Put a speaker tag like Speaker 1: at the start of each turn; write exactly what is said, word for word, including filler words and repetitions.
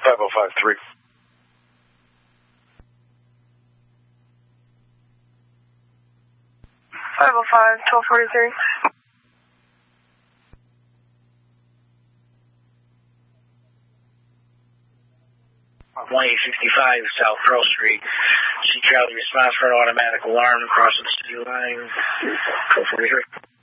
Speaker 1: five oh five three.
Speaker 2: five oh five, twelve forty-three.
Speaker 3: one eight fifty-five South Pearl Street. See Charlie response for an automatic alarm crossing the city line. twelve forty-three.